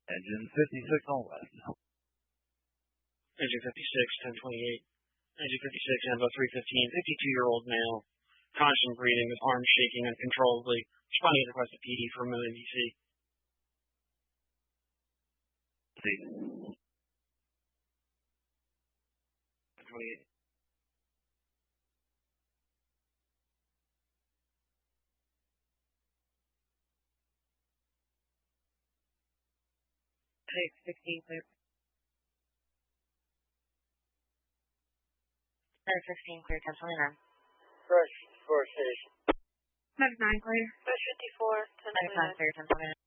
Engine 56 on west. Engine 56, 1028. Engine 56, Envo 315, 52-year-old male. Constant breathing with arms shaking uncontrollably. Responding to request of PD for Moon NBC. See. 28. Take 16, clear. 1015, clear, 1029. Rush 4 station. 99, clear. Rush 54, 1029. 99, clear, 1029.